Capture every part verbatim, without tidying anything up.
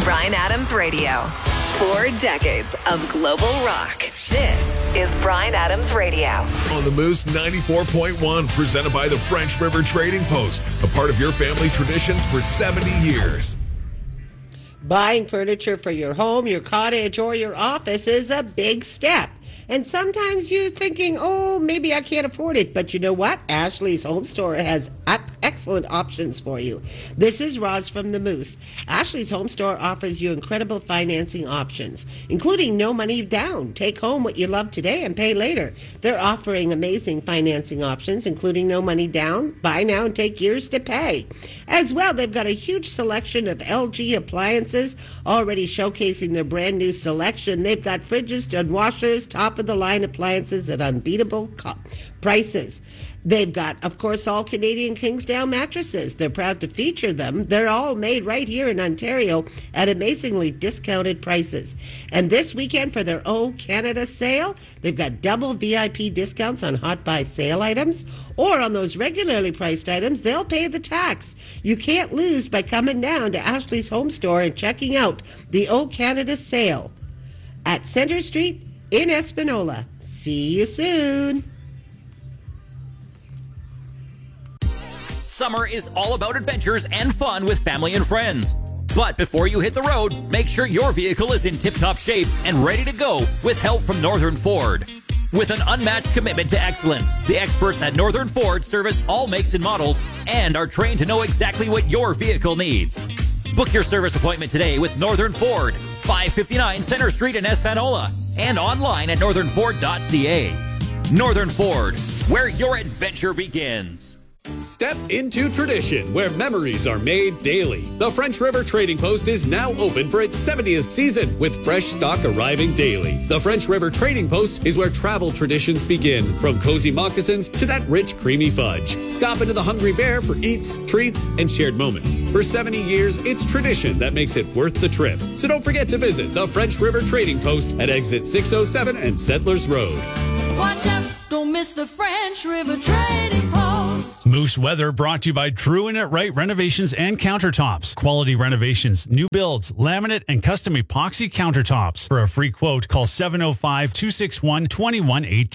Bryan Adams Radio. Four decades of global rock. This is Bryan Adams Radio. On the Moose ninety-four point one, presented by the French River Trading Post, a part of your family traditions for seventy years. Buying furniture for your home, your cottage, or your office is a big step. And sometimes you're thinking, oh, maybe I can't afford it. But you know what? Ashley's Home Store has excellent options for you. This is Roz from the Moose. Ashley's Home Store offers you incredible financing options, including no money down. Take home what you love today and pay later. They're offering amazing financing options, including no money down, buy now and take years to pay. As well, they've got a huge selection of L G appliances, already showcasing their brand new selection. They've got fridges and washers, top of the line appliances at unbeatable co- prices. They've got, of course, all Canadian Kingsdown mattresses. They're proud to feature them. They're all made right here in Ontario at amazingly discounted prices. And this weekend for their O Canada sale, they've got double V I P discounts on hot buy sale items, or on those regularly priced items, they'll pay the tax. You can't lose by coming down to Ashley's Home Store and checking out the O Canada sale at Centre Street in Espanola. See you soon. Summer is all about adventures and fun with family and friends. But before you hit the road, make sure your vehicle is in tip-top shape and ready to go with help from Northern Ford. With an unmatched commitment to excellence, the experts at Northern Ford service all makes and models and are trained to know exactly what your vehicle needs. Book your service appointment today with Northern Ford, five fifty-nine Centre Street in Espanola, and online at northern ford dot c a. Northern Ford, where your adventure begins. Step into tradition, where memories are made daily. The French River Trading Post is now open for its seventieth season, with fresh stock arriving daily. The French River Trading Post is where travel traditions begin, from cozy moccasins to that rich, creamy fudge. Stop into the Hungry Bear for eats, treats, and shared moments. For seventy years, it's tradition that makes it worth the trip. So don't forget to visit the French River Trading Post at exit six oh seven and Settlers Road. Watch out, don't miss the French River Trading Post. Moose Weather brought to you by True and It Right Renovations and Countertops. Quality renovations, new builds, laminate, and custom epoxy countertops. For a free quote, call seven oh five, two six one, two one one eight.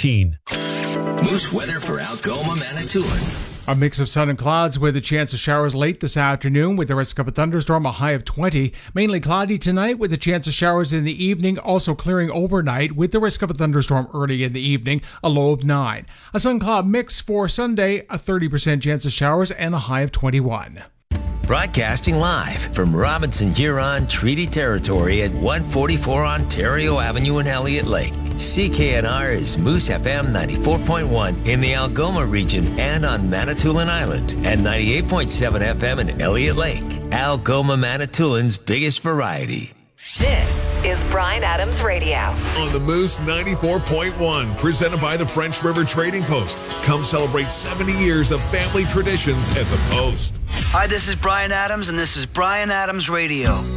Moose Weather for Algoma, Manitoulin. A mix of sun and clouds with a chance of showers late this afternoon with the risk of a thunderstorm, a high of twenty. Mainly cloudy tonight with a chance of showers in the evening, also clearing overnight with the risk of a thunderstorm early in the evening, a low of nine. A sun-cloud mix for Sunday, a thirty percent chance of showers and a high of twenty-one. Broadcasting live from Robinson Huron Treaty Territory at one forty-four Ontario Avenue in Elliott Lake. C K N R is Moose F M ninety-four point one in the Algoma region and on Manitoulin Island, and ninety-eight point seven F M in Elliott Lake. Algoma, Manitoulin's biggest variety. This is Bryan Adams Radio. On the Moose ninety-four point one, presented by the French River Trading Post. Come celebrate seventy years of family traditions at the Post. Hi, this is Bryan Adams, and this is Bryan Adams Radio.